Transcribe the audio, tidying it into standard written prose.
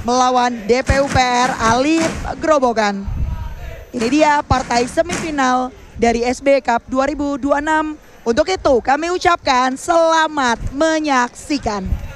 melawan DPUPR Alif Grobogan. Ini dia partai semifinal dari SB Cup 2026. Untuk itu kami ucapkan selamat menyaksikan.